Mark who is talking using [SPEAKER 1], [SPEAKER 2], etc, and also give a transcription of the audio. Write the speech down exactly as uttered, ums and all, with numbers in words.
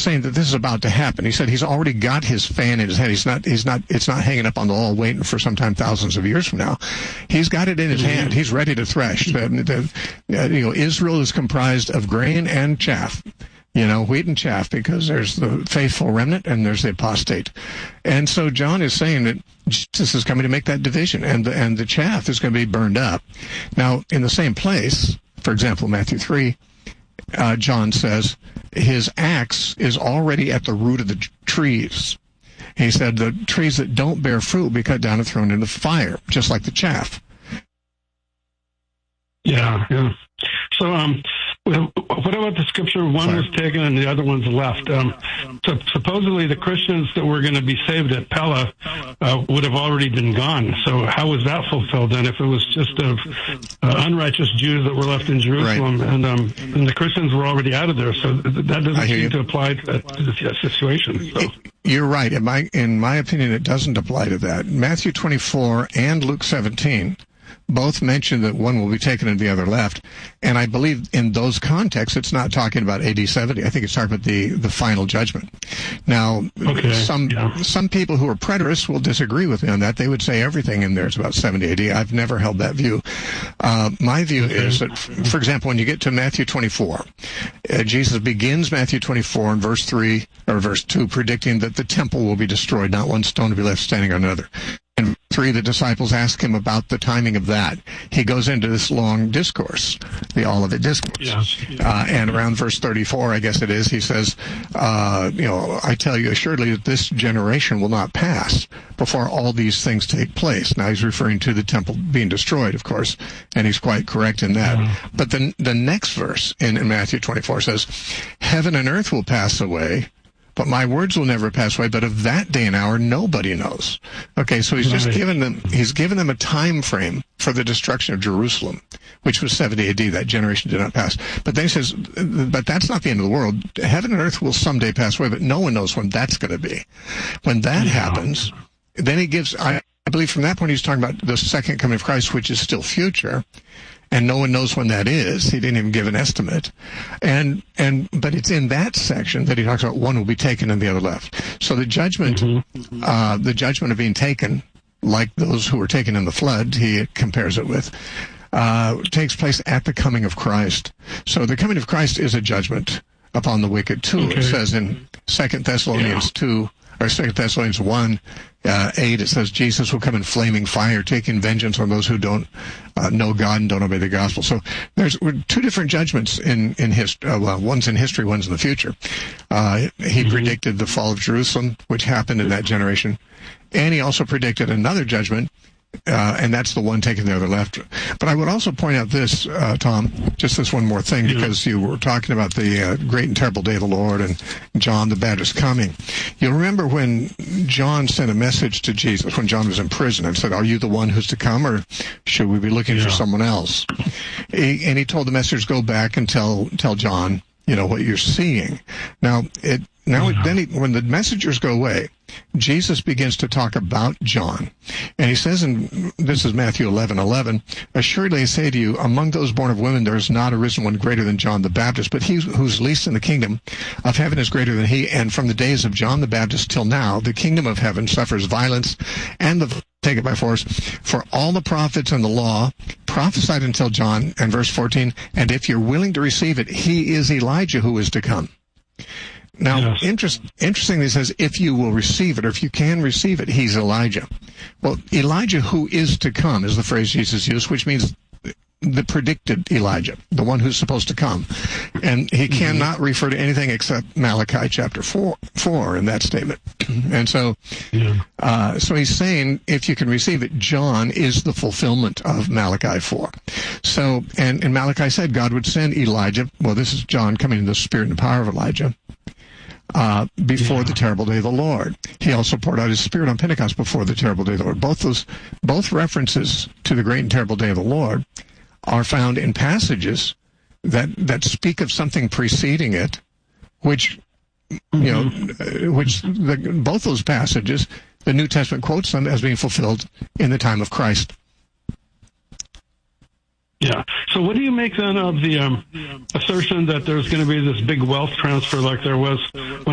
[SPEAKER 1] saying that this is about to happen. He said he's already got his fan in his hand. He's not, he's not, it's not hanging up on the wall waiting for sometime thousands of years from now. He's got it in his hand. He's ready to thresh. The, the, uh, you know, Israel is comprised of grain and chaff. You know, wheat and chaff, because there's the faithful remnant and there's the apostate. And so John is saying that Jesus is coming to make that division, and the, and the chaff is going to be burned up. Now, in the same place, for example, Matthew three, uh, John says his axe is already at the root of the trees. He said the trees that don't bear fruit will be cut down and thrown into fire, just like the chaff.
[SPEAKER 2] Yeah, yeah. So, um, what about the scripture? One
[SPEAKER 1] Sorry.
[SPEAKER 2] was taken and the other one's left. Um, so supposedly the Christians that were going to be saved at Pella uh, would have already been gone. So how was that fulfilled then if it was just of uh, unrighteous Jews that were left in Jerusalem, right. and um, and the Christians were already out of there? So that doesn't seem you. to apply to, that, to this situation. So.
[SPEAKER 1] You're right. In my, in my opinion, it doesn't apply to that. Matthew twenty-four and Luke seventeen both mention that one will be taken and the other left. And I believe in those contexts, it's not talking about A D seventy. I think it's talking about the, the final judgment. Now, okay, some yeah. some people who are preterists will disagree with me on that. They would say everything in there is about seventy A D. I've never held that view. Uh, my view okay. is that, for example, when you get to Matthew twenty-four, uh, Jesus begins Matthew twenty-four in verse three, or verse two, predicting that the temple will be destroyed, not one stone to be left standing on another. In three, the disciples ask him about the timing of that. He goes into this long discourse, the Olivet Discourse. Yeah. Uh, and around verse thirty-four, I guess it is, he says, uh, you know, I tell you assuredly that this generation will not pass before all these things take place. Now, he's referring to the temple being destroyed, of course, and he's quite correct in that. Yeah. But the, the next verse in, in Matthew twenty-four says, heaven and earth will pass away, but my words will never pass away. But of that day and hour, nobody knows. Okay, so he's just given them, he's given them a time frame for the destruction of Jerusalem, which was seventy A D. That generation did not pass. But then he says, but that's not the end of the world. Heaven and earth will someday pass away, but no one knows when that's going to be. When that yeah. happens, then he gives, I, I believe from that point he's talking about the second coming of Christ, which is still future. And no one knows when that is. He didn't even give an estimate. And, and, but it's in that section that he talks about one will be taken and the other left. So the judgment, mm-hmm. uh, the judgment of being taken, like those who were taken in the flood, he compares it with, uh, takes place at the coming of Christ. So the coming of Christ is a judgment upon the wicked too. Okay. It says in Second Thessalonians yeah. two, or Second Thessalonians one, uh, eight, it says Jesus will come in flaming fire, taking vengeance on those who don't uh, know God and don't obey the gospel. So there's two different judgments in in history. Uh, well, one's in history, one's in the future. Uh, he mm-hmm. predicted the fall of Jerusalem, which happened in that generation, and he also predicted another judgment. Uh, and that's the one taking the other left. But I would also point out this, uh, Tom, just this one more thing, because you were talking about the uh, great and terrible day of the Lord and John the Baptist coming. You'll remember when John sent a message to Jesus, when John was in prison, and said, are you the one who's to come, or should we be looking yeah. for someone else? He, and he told the messengers, go back and tell tell John, you know, what you're seeing. Now, it now yeah. then he, when the messengers go away, Jesus begins to talk about John. And he says, in this is Matthew eleven eleven, assuredly I say to you, among those born of women there is not arisen one greater than John the Baptist, but he who's least in the kingdom of heaven is greater than he. And from the days of John the Baptist till now, the kingdom of heaven suffers violence, and the take it by force. For all the prophets and the law prophesied until John, and verse fourteen, and if you're willing to receive it, he is Elijah who is to come. Now, yes. interest, interestingly, it says, if you will receive it, or if you can receive it, he's Elijah. Well, Elijah who is to come is the phrase Jesus used, which means the predicted Elijah, the one who's supposed to come. And he mm-hmm. cannot refer to anything except Malachi chapter four, four in that statement. And so, yeah. uh, so he's saying, if you can receive it, John is the fulfillment of Malachi four. So, and, and Malachi said God would send Elijah. Well, this is John coming in the spirit and power of Elijah. Uh, before yeah. the terrible day of the Lord. He also poured out his Spirit on Pentecost before the terrible day of the Lord. Both those, both references to the great and terrible day of the Lord are found in passages that that speak of something preceding it, which, you know, mm-hmm. which the, both those passages, the New Testament quotes them as being fulfilled in the time of Christ.
[SPEAKER 2] Yeah. So what do you make then of the um, assertion that there's going to be this big wealth transfer like there was when